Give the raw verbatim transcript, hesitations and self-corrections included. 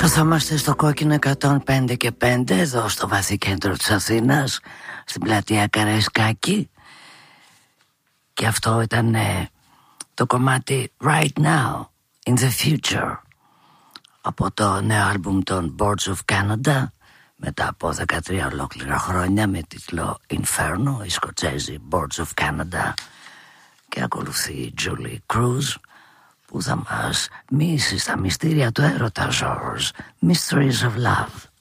Καθόμαστε στο κόκκινο εκατόν πέντε και πέντε εδώ στο βαθύ κέντρο της Αθήνας, στην πλατεία Καραϊσκάκη. Και αυτό ήταν ε, το κομμάτι Right Now in the Future από το νέο άλμπουμ των Boards of Canada, μετά από δεκατρία ολόκληρα χρόνια, με τίτλο Inferno, οι Σκοτσέζοι Boards of Canada. Και ακολουθεί η Julie Cruz, που θα μας μίσει στα μυστήρια του έρωτα, George, Mysteries of Love.